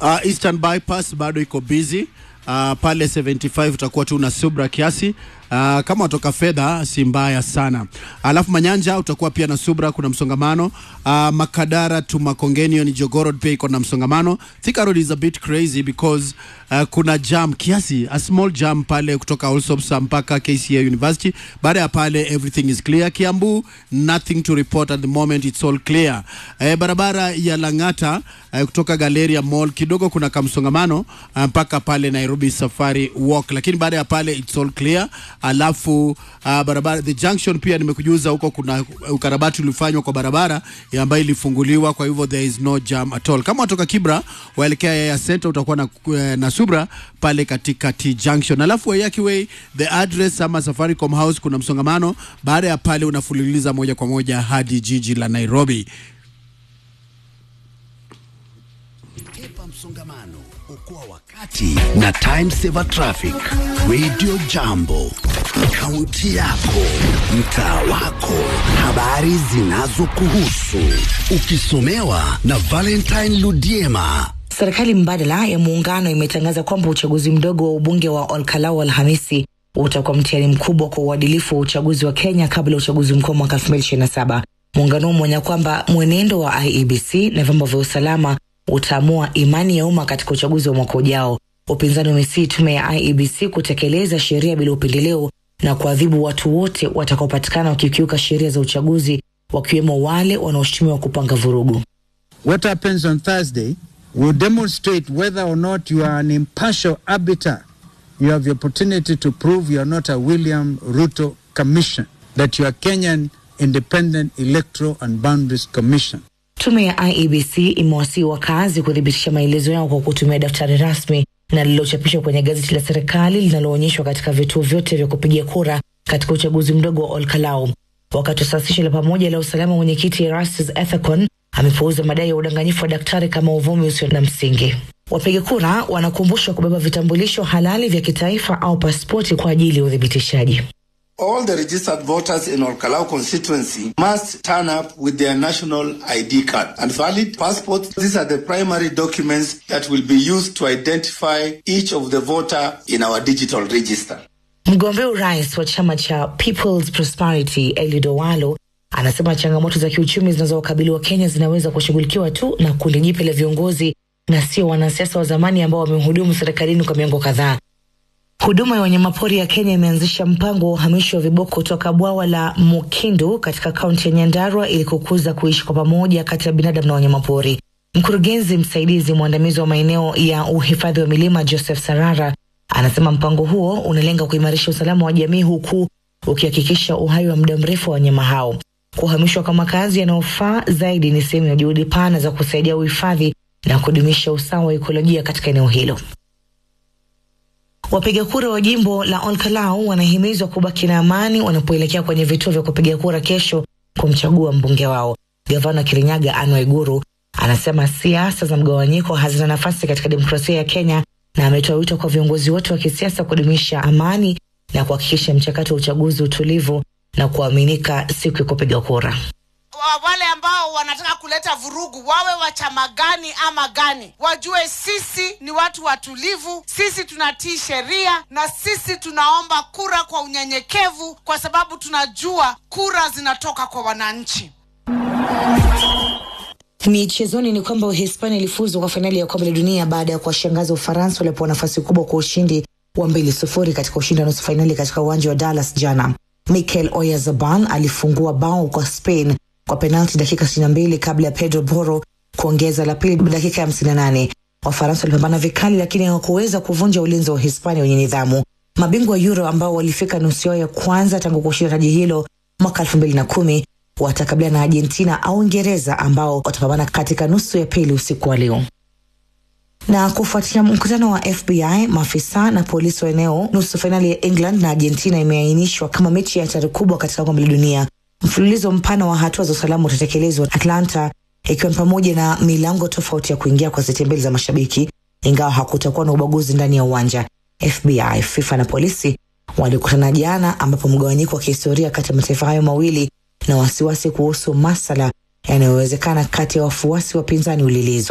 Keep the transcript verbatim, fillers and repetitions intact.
Uh, Eastern Bypass bado iko busy. Uh, pale seventy-five utakuwa tu na subra kiasi. Uh, kama utoka fedha si mbaya sana. Alafu Manyanja utakuwa pia na subra, kuna msongamano. Uh, Makadara to Makongeni ni Jogorod pia iko na msongamano. Thika Road is a bit crazy because uh, kuna jam kiasi, a small jam pale kutoka Allsops mpaka K C A University. Baada ya pale everything is clear. Kiambu nothing to report at the moment, it's all clear. Uh, barabara ya Langata uh, kutoka Galleria Mall kidogo kuna kamsongamano uh, mpaka pale Nairobi Safari Walk, lakini baada ya pale it's all clear. Alafu uh, barabara the junction pia nimekujuza huko kuna ukarabati ulifanywa kwa barabara ambayo ilifunguliwa, kwa hivyo there is no jam at all. Kama kutoka Kibra waelekea ya center utakuwa na, na subra pale katika T junction. Alafu Wayaki Way the address ama Safaricom House kuna msongamano, baada ya pale unafululiza moja kwa moja hadi jiji la Nairobi. Kepa msongamano, okoa wakati na time saver traffic. Radio Jambo, kaunti yako, mtaa wako, habari zinazokuhusu, ukisomewa na Valentine Ludiema. Serikali mbadala ya muungano imetangaza kwamba uchaguzi mdogo wa ubunge wa Olkalau Alhamisi utakuwa mtihani mkubwa kwa uadilifu wa uchaguzi wa Kenya kabla uchaguzi mkuu mwaka elfu mbili ishirini na saba. Muungano umeonya kwamba mwenendo wa I E B C na vyombo vya usalama utaamua imani ya umma katika uchaguzi wa mwaka ujao. Upinzani umesihi tume ya I E B C kutekeleza sheria bila upendeleo na kuadhibu watu wote watakaopatikana wakikiuka sheria za uchaguzi, wakiwemo wale wanaoshutumiwa kupanga vurugu. What happens on Thursday will demonstrate whether or not you are an impartial arbiter. You have the opportunity to prove you are not a William Ruto commission, that you are Kenyan Independent Electoral and Boundaries Commission. Tume ya I E B C imewasihi wakazi kudhibitisha maelezo yao kwa kutumia daftari rasmi na lililochapishwa kwenye gazeti la serikali linaloonyeshwa katika vituo vyote vya kupigia kura katika uchaguzi mdogo wa Olkalau. Wakati wa sasisho la pamoja la usalama, mwenyekiti Erastus Ethekon amepuuza madai ya udanganyifu wa daktari kama uvumi usio na msingi. Wapiga kura wanakumbushwa kubeba vitambulisho halali vya kitaifa au pasipoti kwa ajili ya udhibitishaji. All the registered voters in Olkalau constituency must turn up with their national I D card and valid passports. These are the primary documents that will be used to identify each of the voter in our digital register. Mgombea urais wa chama cha People's Prosperity Eliud Owalo anasema changamoto za kiuchumi zinazowakabili wa Kenya zinaweza kushughulikiwa tu na kundi jipya la viongozi na sio wanasiasa wa zamani ambao wamehudumu serikalini kwa miongo kadhaa. Huduma ya wanyamapori ya Kenya imeanzisha mpango wa uhamisho wa viboko kutoka bwawa la Mukindu katika kaunti ya Nyandarua ili kukuza kuishi kwa pamoja kati ya binadamu na wanyamapori. Mkurugenzi msaidizi mwandamizi wa maeneo ya uhifadhi wa milima Joseph Sarara anasema mpango huo unalenga kuimarisha usalama wa jamii huku ukihakikisha uhai wa muda mrefu wa wanyama hao. Kuhamishwa kwa makazi yanayofaa zaidi ni sehemu ya juhudi pana za kusaidia uhifadhi na kudumisha usawa wa ekolojia katika eneo hilo. Wapiga kura wa jimbo la Olkalau wanahimizwa kubaki na amani wanapoelekea kwenye vituo vya kupiga kura kesho kumchagua mbunge wao. Gavana Kirinyaga Anne Waiguru anasema siasa za mgawanyiko hazina nafasi katika demokrasia ya Kenya, na ametoa wito kwa viongozi wote wa kisiasa kudumisha amani na kuhakikisha mchakato wa uchaguzi utulivu na kuaminika siku ya kupiga kura. Wale ambao wanataka kuleta vurugu, wawe wa chama gani ama gani, wajue sisi ni watu watulivu, sisi tunatii sheria na sisi tunaomba kura kwa unyenyekevu kwa sababu tunajua kura zinatoka kwa wananchi. Michezoni ni kwamba Uhispania ilifuzu kwa finali ya kombe la dunia baada ya kuwashangaza Ufaransa walipokuwa nafasi kubwa kwa ushindi wa mbili sufuri katika ushindi wa nusu finali katika uwanja wa Dallas jana. Mikel Oyarzabal alifungua bao kwa Spain kwa penalti dakika sitini na mbili kabla ya Pedro Porro kuongeza la pili dakika ya hamsini na nane. Wafaransa walipambana vikali lakini hawakuweza kuvunja ulinzi wa Hispania wenye nidhamu. Mabingwa Euro ambao walifika nusu yao ya kwanza tangu kushinda taji hilo mwaka elfu mbili na kumi watakabiliana na Argentina au Uingereza ambao watapambana katika nusu ya pili usiku wa leo. Na kufuatia mkutano wa F B I, maafisa na polisi wa eneo, nusu finali ya England na Argentina imeainishwa kama mechi ya hatari kubwa katika kombe la dunia. Mfululizo mpana wa hatua za usalama utatekelezwa Atlanta, ikiwa ni pamoja na milango tofauti ya kuingia kwa seti mbili za mashabiki, ingawa hakutakuwa na ubaguzi ndani ya uwanja. F B I, FIFA na polisi walikutana jana, ambapo mgawanyiko wa kihistoria kati ya mataifa hayo mawili na wasiwasi kuhusu masala yanayowezekana kati ya wafuasi wapinzani ulilizwa.